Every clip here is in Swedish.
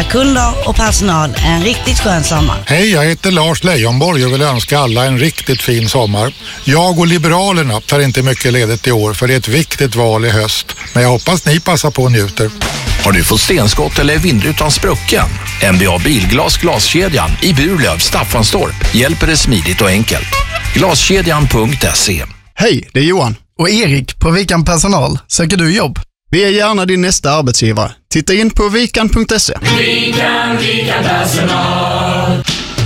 kunder och personal en riktigt skön sommar. Hej, jag heter Lars Leijonborg och vill önska alla en riktigt fin sommar. Jag och Liberalerna tar inte mycket ledigt i år för det är ett viktigt val i höst. Men jag hoppas ni passar på och njuter. Har du fått stenskott eller vindrutan sprucken? MBA Bilglas glaskedjan i Burlöv, Staffanstorp hjälper det smidigt och enkelt. Glaskedjan.se. Hej, det är Johan och Erik på Vikan Personal. Söker du jobb? Vi är gärna din nästa arbetsgivare. Titta in på vikan.se. Vikan Personal.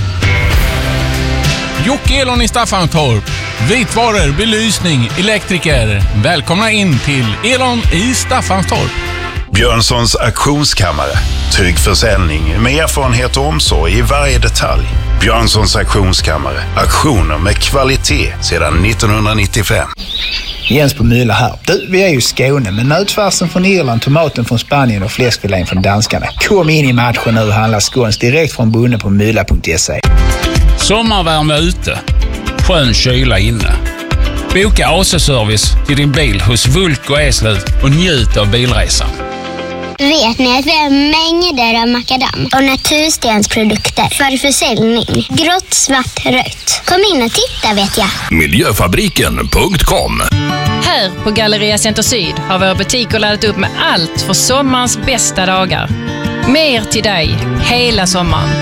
Jocke Elon i Staffanstorp. Vitvaror, belysning, elektriker. Välkomna in till Elon i Staffanstorp. Björnssons auktionskammare. Trygg försäljning med erfarenhet och omsorg i varje detalj. Björnssons auktionskammare. Auktioner med kvalitet sedan 1995. Jens på Myla här. Du, vi är ju i Skåne, men nötfärsen från Irland, tomaten från Spanien och fläskfilén från danskarna. Kom in i matchen nu och handla skåns direkt från bonden på myla.se. Sommarvärme ute. Skön kyla inne. Boka AC-service till din bil hos Vulk och Eslöv och njut av bilresan. Vet ni att vi har mängder av makadam och naturstensprodukter för försäljning? Grått, svart, rött. Kom in och titta, vet jag. Miljöfabriken.com. Här på Galleria Center Syd har våra butiker laddat upp med allt för sommarens bästa dagar. Mer till dig hela sommaren.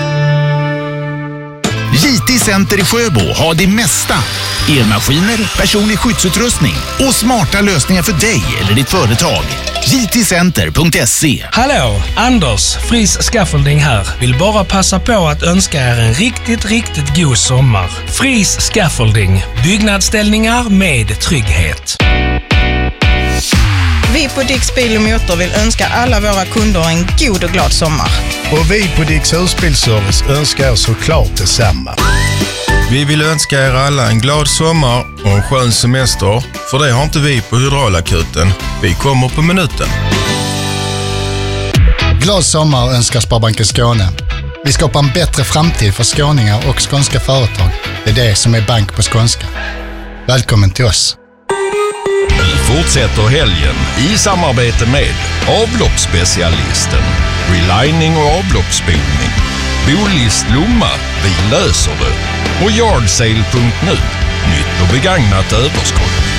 JT Center i Sjöbo har det mesta. Elmaskiner, personlig skyddsutrustning och smarta lösningar för dig eller ditt företag. jtcenter.se. Hallå, Anders, Fris Scaffolding här. Vill bara passa på att önska er en riktigt god sommar. Fris Scaffolding, byggnadsställningar med trygghet. Vi på Dicks Bil och Motor vill önska alla våra kunder en god och glad sommar. Och vi på Dicks Husbilservice önskar er såklart detsamma. Vi vill önska er alla en glad sommar och en skön semester, för det har inte vi på Hydraulakuten. Vi kommer på minuten. Glad sommar önskar Sparbanken Skåne. Vi skapar en bättre framtid för skåningar och skånska företag. Det är det som är bank på skånska. Välkommen till oss. Vi fortsätter helgen i samarbete med avloppsspecialisten, relining och avloppsspolning, Bolist Lomma, vi löser det, och Yardsale.nu, nytt och begagnat överskott.